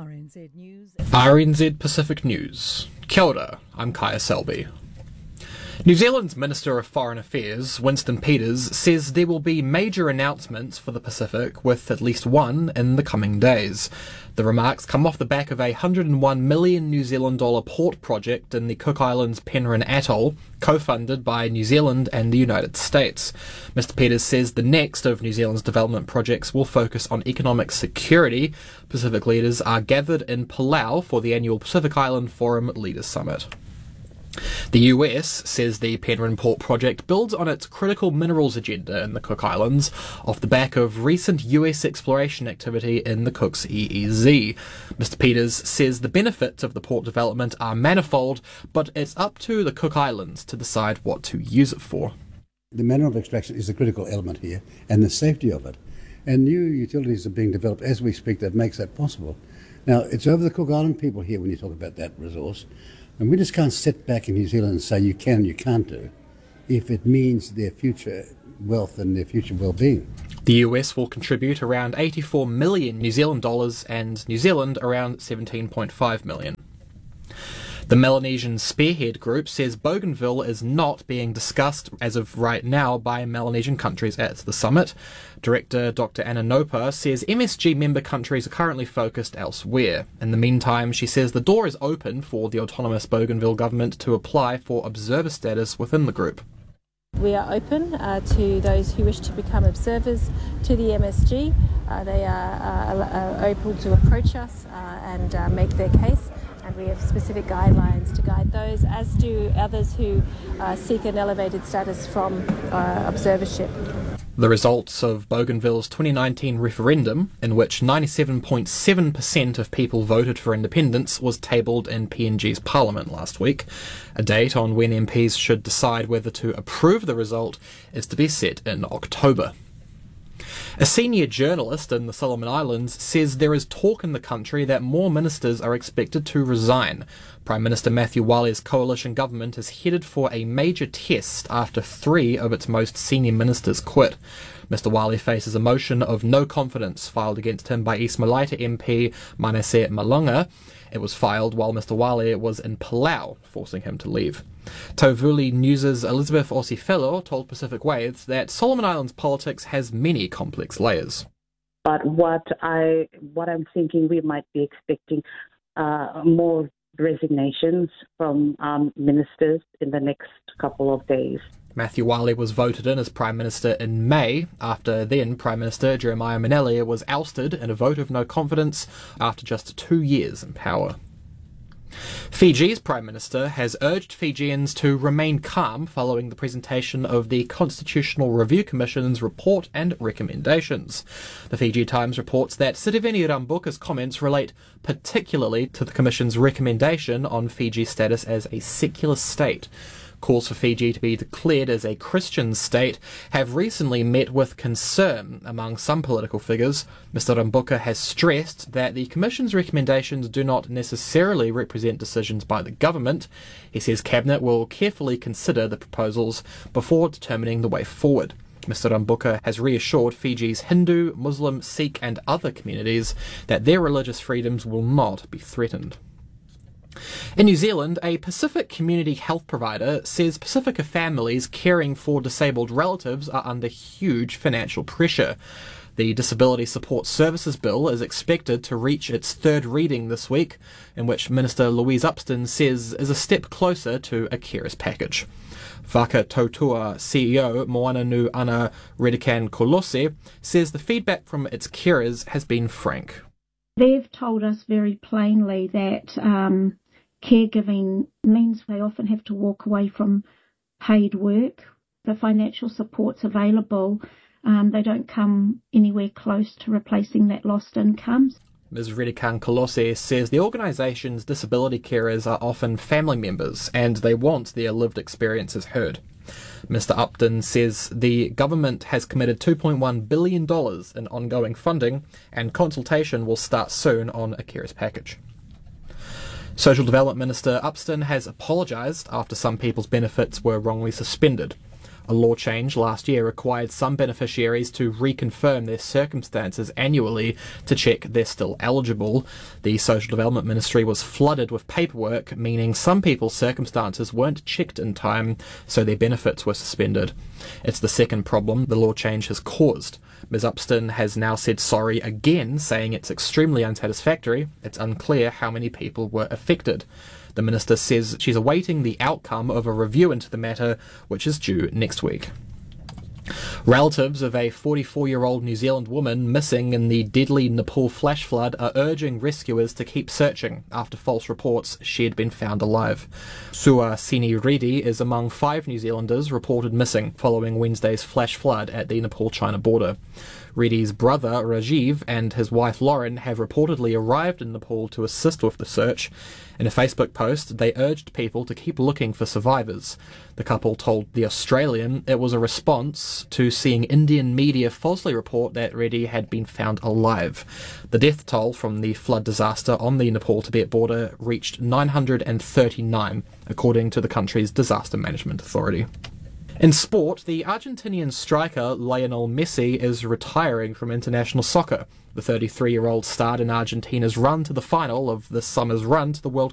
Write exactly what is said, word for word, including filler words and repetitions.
R N Z News. R N Z Pacific News. Kia ora, I'm Kaya Selby. New Zealand's Minister of Foreign Affairs, Winston Peters, says there will be major announcements for the Pacific, with at least one in the coming days. The remarks come off the back of a one hundred and one million New Zealand dollar port project in the Cook Islands Penrhyn Atoll, co-funded by New Zealand and the United States. Mister Peters says the next of New Zealand's development projects will focus on economic security. Pacific leaders are gathered in Palau for the annual Pacific Island Forum Leaders Summit. The U S says the Penrhyn Port project builds on its critical minerals agenda in the Cook Islands off the back of recent U S exploration activity in the Cook's E E Z. Mister Peters says the benefits of the port development are manifold, but it's up to the Cook Islands to decide what to use it for. The manner of extraction is the critical element here, and the safety of it. And new utilities are being developed as we speak that makes that possible. Now, it's over the Cook Island people here when you talk about that resource. And we just can't sit back in New Zealand and say you can and you can't do if it means their future wealth and their future well-being. The U S will contribute around eighty-four million New Zealand dollars and New Zealand around seventeen point five million. The Melanesian Spearhead Group says Bougainville is not being discussed as of right now by Melanesian countries at the summit. Director Doctor Anna Nopa says M S G member countries are currently focused elsewhere. In the meantime, she says the door is open for the autonomous Bougainville government to apply for observer status within the group. We are open uh, to those who wish to become observers to the M S G. Uh, they are, uh, are able to approach us uh, and uh, make their case. And we have specific guidelines to guide those, as do others who uh, seek an elevated status from uh, observership. The results of Bougainville's twenty nineteen referendum, in which ninety-seven point seven percent of people voted for independence, was tabled in P N G's parliament last week. A date on when M Ps should decide whether to approve the result is to be set in October. A senior journalist in the Solomon Islands says there is talk in the country that more ministers are expected to resign. Prime Minister Matthew Walle's coalition government is headed for a major test after three of its most senior ministers quit. Mister Walle faces a motion of no confidence filed against him by East Malaita M P Manasseh Malonga. It was filed while Mister Walle was in Palau, forcing him to leave. Tauvuli News' Elizabeth Osifelo told Pacific Waves that Solomon Islands politics has many complex layers. But what I what I'm thinking we might be expecting uh, more resignations from um, ministers in the next couple of days. Matthew Walle was voted in as Prime Minister in May, after then Prime Minister Jeremiah Manelli was ousted in a vote of no confidence after just two years in power. Fiji's Prime Minister has urged Fijians to remain calm following the presentation of the Constitutional Review Commission's report and recommendations. The Fiji Times reports that Sitiveni Rabuka's comments relate particularly to the Commission's recommendation on Fiji's status as a secular state. Calls for Fiji to be declared as a Christian state have recently met with concern among some political figures. Mister Rabuka has stressed that the Commission's recommendations do not necessarily represent decisions by the government. He says Cabinet will carefully consider the proposals before determining the way forward. Mister Rabuka has reassured Fiji's Hindu, Muslim, Sikh and other communities that their religious freedoms will not be threatened. In New Zealand, a Pacific community health provider says Pacifica families caring for disabled relatives are under huge financial pressure. The Disability Support Services Bill is expected to reach its third reading this week, in which Minister Louise Upston says is a step closer to a carers package. Whakatautua C E O Moana Nu Ana Redikan Kolose says the feedback from its carers has been frank. They've told us very plainly that um, caregiving means they often have to walk away from paid work. The financial supports available, um, they don't come anywhere close to replacing that lost income. Miz Redikan Kolose says the organisation's disability carers are often family members and they want their lived experiences heard. Mister Upton says the government has committed two point one billion dollars in ongoing funding and consultation will start soon on a carers package. Social Development Minister Upston has apologised after some people's benefits were wrongly suspended. A law change last year required some beneficiaries to reconfirm their circumstances annually to check they're still eligible. The Social Development Ministry was flooded with paperwork, meaning some people's circumstances weren't checked in time, so their benefits were suspended. It's the second problem the law change has caused. Miz Upston has now said sorry again, saying it's extremely unsatisfactory. It's unclear how many people were affected. The minister says she's awaiting the outcome of a review into the matter, which is due next week. Relatives of a forty-four-year-old New Zealand woman missing in the deadly Nepal flash flood are urging rescuers to keep searching after false reports she had been found alive. Suhasini Reddy is among five New Zealanders reported missing following Wednesday's flash flood at the Nepal-China border. Reddy's brother Rajiv and his wife Lauren have reportedly arrived in Nepal to assist with the search. In a Facebook post, they urged people to keep looking for survivors. The couple told The Australian it was a response to seeing Indian media falsely report that Reddy had been found alive. The death toll from the flood disaster on the Nepal-Tibet border reached nine hundred thirty-nine, according to the country's Disaster Management Authority. In sport, the Argentinian striker Lionel Messi is retiring from international soccer. The thirty-three-year-old starred in Argentina's run to the final of this summer's run to the World